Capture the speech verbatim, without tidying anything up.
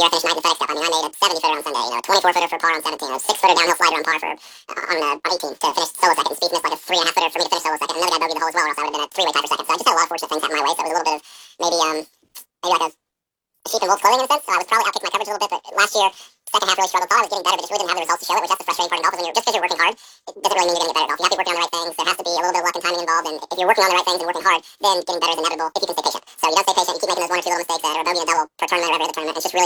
year I finished ninth in the FedEx Cup. I mean, I made a seventy footer on Sunday, you know, a twenty-four footer for par on seventeen, a six footer downhill slider on par for uh, on, uh, on eighteen to finish solo second. Spieth missed like a three and a half footer for me to finish solo second. Another guy bogeyed the hole as well, or else I would have been a three way tie for second. So I just had a lot of fortunate things happen my way. So it was a little bit of maybe um maybe like a sheep in wolf clothing in a sense. So I was probably outkicked my coverage a little bit, but last year second half really struggled. Thought I was getting better, but just really didn't have the results to show it, which that's the frustrating part in golf. Is when you're just because you're working hard, it doesn't really mean you're going to get better at golf. You have to be working on the right things. There has to be a little bit of luck and timing involved, and if you're working on the right things and working hard, then getting better is inevitable if you can stay patient. So you don't stay patient, you keep making those one or two little mistakes that are a bogey and a double per tournament or every other tournament. It's just really